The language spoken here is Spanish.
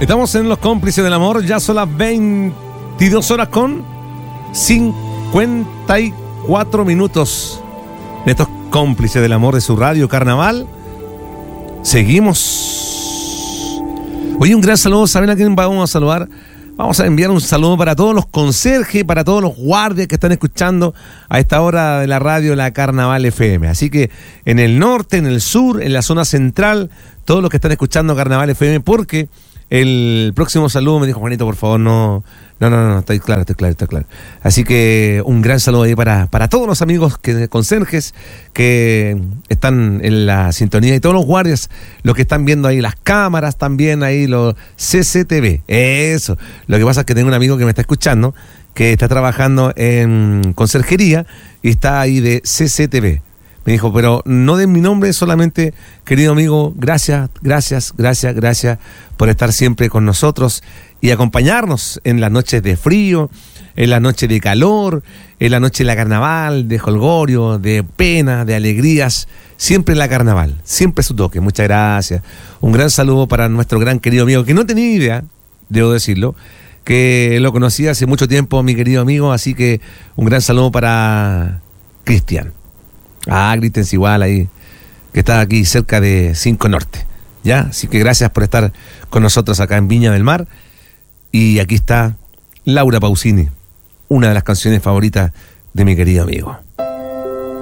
Estamos en Los Cómplices del Amor, ya son las 22 horas con 54 minutos de estos Cómplices del Amor de su radio Carnaval. Seguimos. Oye, un gran saludo, ¿saben a quién vamos a saludar? Vamos a enviar un saludo para todos los conserjes, para todos los guardias que están escuchando a esta hora de la radio La Carnaval FM. Así que en el norte, en el sur, en la zona central, todos los que están escuchando Carnaval FM, porque el próximo saludo me dijo, Juanito, por favor, no, estoy claro. Así que un gran saludo ahí para todos los amigos conserjes que están en la sintonía y todos los guardias, los que están viendo ahí las cámaras también, ahí los CCTV. Eso. Lo que pasa es que tengo un amigo que me está escuchando, que está trabajando en conserjería y está ahí de CCTV. Me dijo, pero no den mi nombre, solamente, querido amigo, gracias por estar siempre con nosotros y acompañarnos en las noches de frío, en las noches de calor, en la noche de la carnaval, de jolgorio, de pena, de alegrías, siempre en la carnaval, siempre su toque. Muchas gracias. Un gran saludo para nuestro gran querido amigo, que no tenía idea, debo decirlo, que lo conocí hace mucho tiempo, mi querido amigo, así que un gran saludo para Cristian. Cristian igual ahí, que está aquí cerca de 5 Norte, ¿ya? Así que gracias por estar con nosotros acá en Viña del Mar. Y aquí está Laura Pausini, una de las canciones favoritas de mi querido amigo.